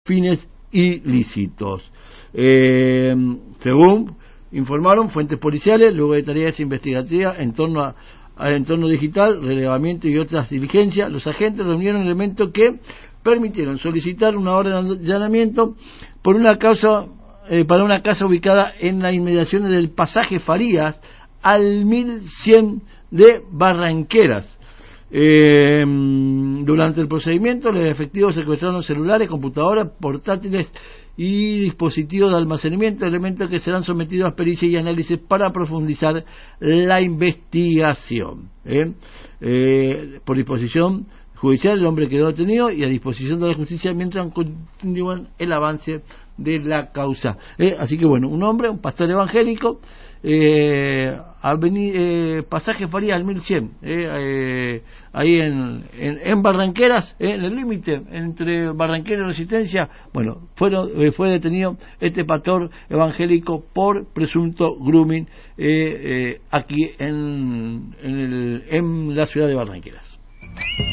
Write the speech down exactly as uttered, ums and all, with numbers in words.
fines ilícitos. Eh, según informaron fuentes policiales, luego de tareas investigativas en torno a, al entorno digital, relevamiento y otras diligencias, los agentes reunieron elementos que permitieron solicitar una orden de allanamiento por una causa, eh, para una casa ubicada en las inmediaciones del pasaje Farías al mil cien de Barranqueras. Eh, durante el procedimiento, los efectivos secuestraron celulares, computadoras, portátiles y dispositivos de almacenamiento, elementos que serán sometidos a pericia y análisis para profundizar la investigación. ¿eh? Eh, por disposición judicial, el hombre quedó detenido y a disposición de la justicia mientras continúan el avance de la causa. ¿eh? Así que bueno, un hombre, un pastor evangélico, eh, aveni, eh, pasaje Farías al mil cien, eh, eh, ahí en, en, en Barranqueras, eh, en el límite entre Barranqueras y Resistencia. Bueno, fueron, eh, fue detenido este pastor evangélico por presunto grooming eh, eh, aquí en, en, el, en la ciudad de Barranqueras.